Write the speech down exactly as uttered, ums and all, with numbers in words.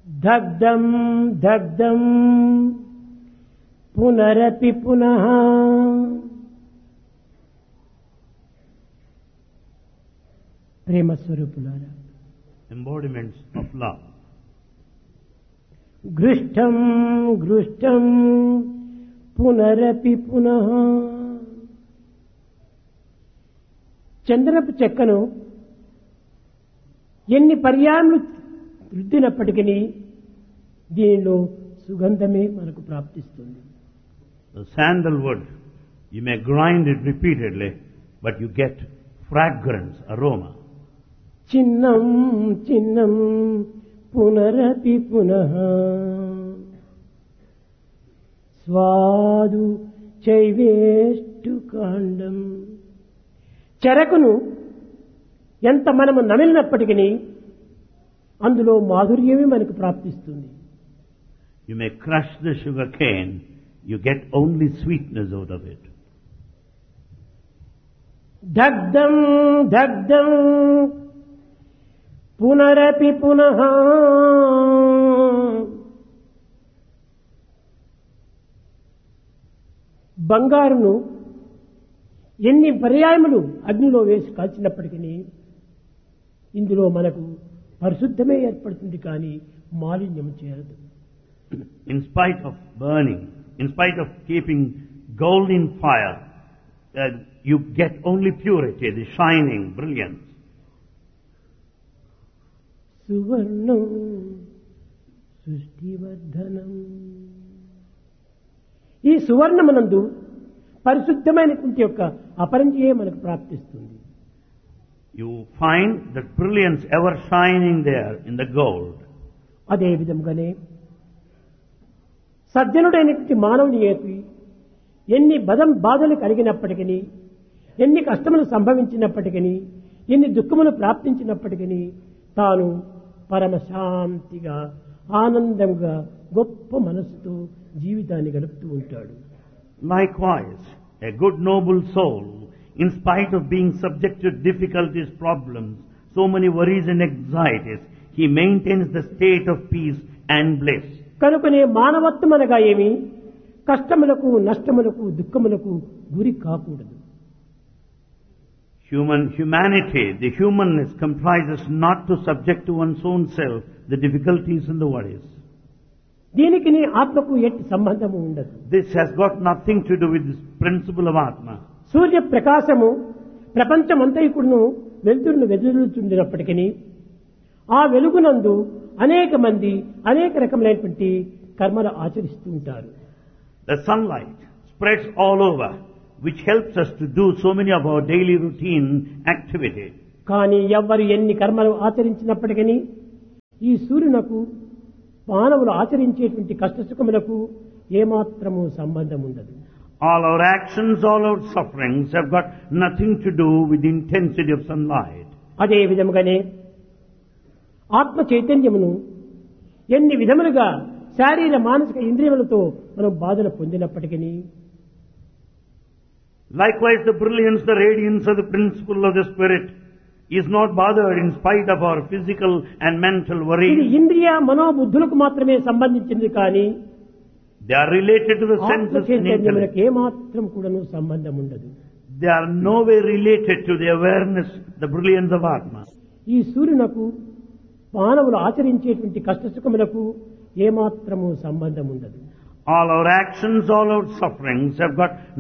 దగ్ధం దగ్ధం పునరపి పునః ప్రేమ స్వరూపులారా, embodiments of love. గృష్టం గృష్టం పునరపి పునః. చంద్రపు చెక్కను ఎన్ని పర్యాయములు రుద్దినప్పటికీ దీనిలో సుగంధమే మనకు ప్రాప్తిస్తుంది. The sandalwood, you may grind it repeatedly, but you get fragrance, aroma. చిన్నం చిన్నం పునరపి పునః స్వాదు చైవేష్టు కాండం. చెరకును ఎంత మనము నమిలినప్పటికీ అందులో మాధుర్యమే మనకు ప్రాప్తిస్తుంది. You may crush the sugar cane, you get only sweetness out of it. దగ్ధం దగ్ధం పునరపి పునః. బంగారును ఎన్ని పర్యాయములు అగ్నిలో వేసి కాల్చినప్పటికీ ఇందులో మనకు పరిశుద్ధమే ఏర్పడుతుంది, కానీ మాలిన్యం చేరదు. In spite of burning, in spite of keeping gold in fire, uh, you get only purity, the shining, brilliance. సువర్ణం సృష్టివర్ధనం. ఈ సువర్ణమునందు పరిశుద్ధమైనటువంటి యొక్క అపరంజియే మనకు ప్రాప్తిస్తుంది. You find that brilliance ever shining there in the gold. అదే విధంగానే సజ్జనుడైనటువంటి మానవుని ఏపి ఎన్ని బదం బాధలు కలిగినప్పటికీ, ఎన్ని కష్టములు సంభవించినప్పటికీ, ఎన్ని దుఃఖములు ప్రాప్తించినప్పటికీ తాను పరమశాంతిగా ఆనందంగా గొప్ప మనస్సుతో జీవితాన్ని గడుపుతూ ఉంటాడు. Likewise, a good noble soul, in spite of being subject to difficulties, problems, so many worries and anxieties, he maintains the state of peace and bliss. కనుకనే మానవత్వం అనగా ఏమి, కష్టములకు నష్టములకు దుఃఖములకు గురి కాకూడదు. Human humanity, the humanness comprises not to subject to one's own self the difficulties and the worries. దీనికి నీ ఆత్మకు ఎట్టి సంబంధము ఉండదు. This has got nothing to do with this principle of Atma. సూర్య ప్రకాశము ప్రపంచమంతైకుడును వెలుతురును వెదజల్లుచుండినప్పటికీ ఆ వెలుగునందు అనేక మంది అనేక రకములైనటువంటి కర్మలు ఆచరిస్తూ ఉంటారు. The sunlight spreads all over, which helps us to do so many of our daily routine activities. కానీ ఎవ్వరు ఎన్ని కర్మలు ఆచరించినప్పటికీ ఈ సూర్యునకు మానవులు ఆచరించేటువంటి కష్టసుఖములకు ఏమాత్రము సంబంధం ఉండదు. All our actions, all our sufferings have got nothing to do with the intensity of sunlight. అదే విధముగానే ఆత్మ చైతన్యమును ఎన్ని విధములుగా శారీర మానసిక ఇంద్రియములతో మనం బాధలు పొందినప్పటికీ, Likewise, the brilliance, the radiance of the principle of the Spirit is not bothered in spite of our physical and mental ఇది worries. ఇంద్రియ మనోబుద్ధులకు మాత్రమే సంబంధించింది, కానీ They are related to the ఆత్మ senses and చైతన్యములకు intellect. ఏమాత్రం కూడాను సంబంధం ఉండదు. They are no way related to the awareness, the brilliance of Atma. ఈ సూర్యునకు మానవులు ఆచరించేటువంటి కష్టసుఖములకు ఏమాత్రము సంబంధం ఉండదు. All our actions, all our sufferings have got